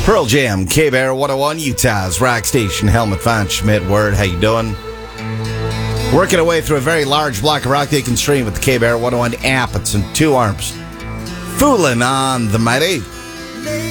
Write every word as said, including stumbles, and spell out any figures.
Pearl Jam, K-Bear one oh one, Utah's rock station. Helmut Van Schmidt, Word, how you doing? Working our way through a very large block of rock they can stream with the K-Bear one oh one app. It's in two arms. Fooling on the Mighty.